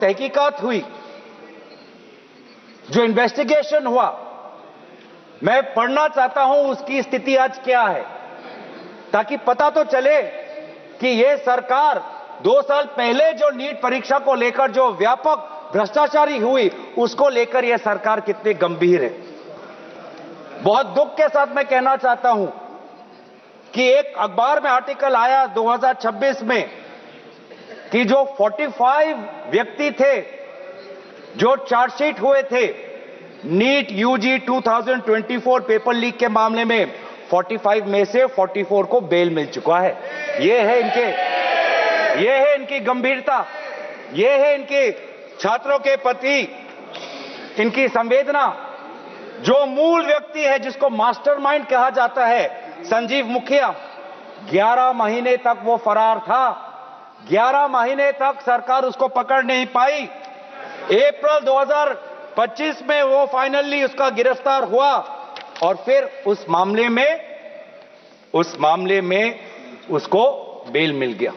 तहकीकात हुई, जो इन्वेस्टिगेशन हुआ, मैं पढ़ना चाहता हूं उसकी स्थिति आज क्या है, ताकि पता तो चले कि यह सरकार 2 साल पहले जो नीट परीक्षा को लेकर जो व्यापक भ्रष्टाचारी हुई, उसको लेकर यह सरकार कितनी गंभीर है। बहुत दुख के साथ मैं कहना चाहता हूं कि एक अखबार में आर्टिकल आया 2026 में कि जो 45 व्यक्ति थे जो चार्जशीट हुए थे नीट यूजी 2024 पेपर लीक के मामले में, 45 में से 44 को बेल मिल चुका है। यह है इनकी गंभीरता, यह है इनके छात्रों के प्रति इनकी संवेदना। जो मूल व्यक्ति है जिसको मास्टरमाइंड कहा जाता है, संजीव मुखिया, 11 महीने तक वो फरार था। 11 महीने तक सरकार उसको पकड़ नहीं पाई। अप्रैल 2025 में वो फाइनली उसका गिरफ्तार हुआ और फिर उस मामले में उसको बेल मिल गया।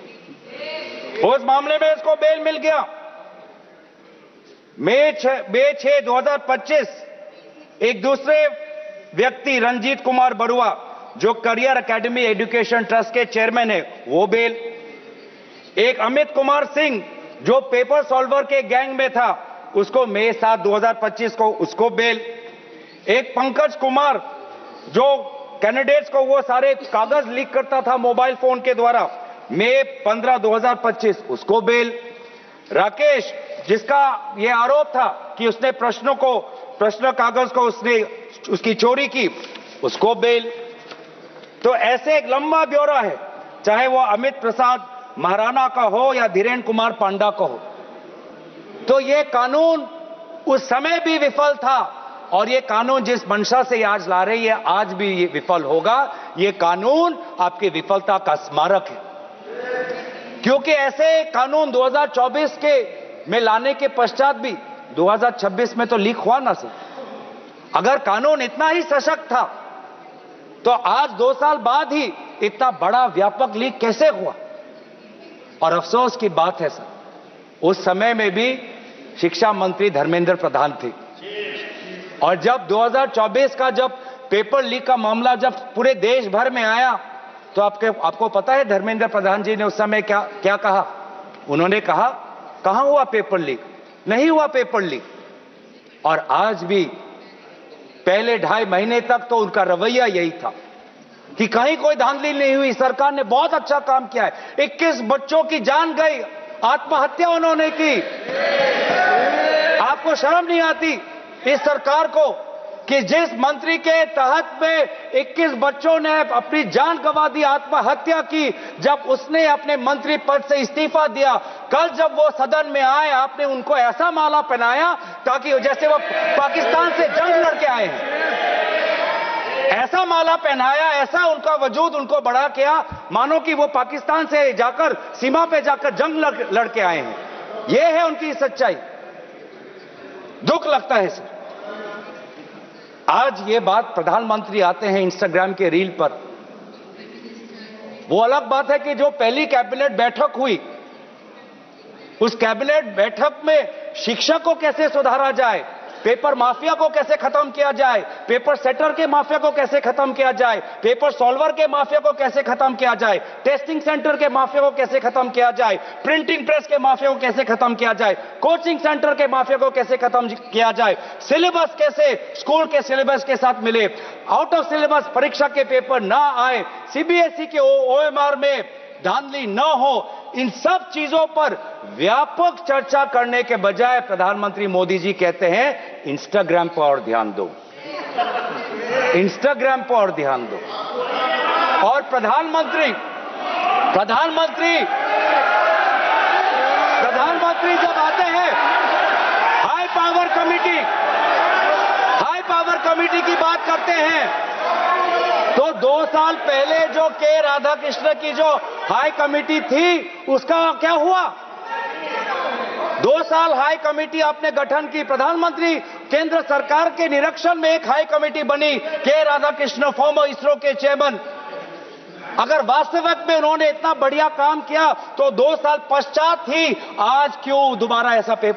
मई 6, 2025 एक दूसरे व्यक्ति रंजीत कुमार बरुआ, जो करियर एकेडमी एजुकेशन ट्रस्ट के चेयरमैन है, वो बेल। एक अमित कुमार सिंह जो पेपर सॉल्वर के गैंग में था, उसको मई 7, 2025 को उसको बेल। एक पंकज कुमार जो कैंडिडेट्स को वो सारे कागज लीक करता था मोबाइल फोन के द्वारा, मई 15, 2025 उसको बेल। राकेश, जिसका ये आरोप था कि उसने प्रश्न कागज को उसकी चोरी की, उसको बेल। तो ऐसे एक लंबा ब्यौरा है, चाहे वो अमित प्रसाद महाराणा का हो या धीरेन्द्र कुमार पांडा का हो। तो ये कानून उस समय भी विफल था और ये कानून जिस मंशा से आज ला रही है, आज भी ये विफल होगा। ये कानून आपकी विफलता का स्मारक है, क्योंकि ऐसे कानून 2024 में लाने के पश्चात भी 2026 में तो लीक हुआ ना सर। अगर कानून इतना ही सशक्त था तो आज 2 साल बाद ही इतना बड़ा व्यापक लीक कैसे हुआ। और अफसोस की बात है सर, उस समय में भी शिक्षा मंत्री धर्मेंद्र प्रधान थे, और जब 2024 का जब पेपर लीक का मामला जब पूरे देश भर में आया, तो आपको पता है धर्मेंद्र प्रधान जी ने उस समय क्या कहा? उन्होंने कहा, कहां हुआ पेपर लीक? नहीं हुआ पेपर लीक। और आज भी पहले 2.5 महीने तक तो उनका रवैया यही था कि कहीं कोई धांधली नहीं हुई, सरकार ने बहुत अच्छा काम किया है। 21 बच्चों की जान गई, आत्महत्या उन्होंने की। आपको शर्म नहीं आती इस सरकार को कि जिस मंत्री के तहत में 21 बच्चों ने अपनी जान गंवा दी, आत्महत्या की, जब उसने अपने मंत्री पद से इस्तीफा दिया, कल जब वो सदन में आए, आपने उनको ऐसा माला पहनाया ताकि जैसे वो पाकिस्तान से जंग लड़के आए हैं। ऐसा माला पहनाया, ऐसा उनका वजूद उनको बड़ा किया, मानो कि वो पाकिस्तान से जाकर सीमा पे जाकर जंग लड़के आए हैं। ये है उनकी सच्चाई। दुख लगता है सर। आज ये बात प्रधानमंत्री आते हैं इंस्टाग्राम के रील पर, वो अलग बात है कि जो पहली कैबिनेट बैठक हुई, उस कैबिनेट बैठक में शिक्षा को कैसे सुधारा जाए, पेपर माफिया को कैसे खत्म किया जाए, पेपर सेटर के माफिया को कैसे खत्म किया जाए, पेपर सॉल्वर के माफिया को कैसे खत्म किया जाए, टेस्टिंग सेंटर के माफिया को कैसे खत्म किया जाए, प्रिंटिंग प्रेस के माफिया को कैसे खत्म किया जाए, कोचिंग सेंटर के माफिया को कैसे खत्म किया जाए, सिलेबस कैसे स्कूल के सिलेबस के साथ मिले, आउट ऑफ सिलेबस परीक्षा के पेपर ना आए, सीबीएसई के ओएमआर में धांधली न हो, इन सब चीजों पर व्यापक चर्चा करने के बजाय प्रधानमंत्री मोदी जी कहते हैं इंस्टाग्राम पर और ध्यान दो, इंस्टाग्राम पर और ध्यान दो। और प्रधानमंत्री जब आते हैं हाई पावर कमेटी की बात करते हैं, तो 2 साल पहले जो के राधाकृष्ण की जो हाई कमेटी थी, उसका क्या हुआ? 2 साल हाई कमेटी आपने गठन की, प्रधानमंत्री केंद्र सरकार के निरीक्षण में एक हाई कमेटी बनी, के राधाकृष्ण फॉर्मर इसरो के चेयरमैन। अगर वास्तविक में उन्होंने इतना बढ़िया काम किया तो 2 साल पश्चात ही आज क्यों दोबारा ऐसा पेपर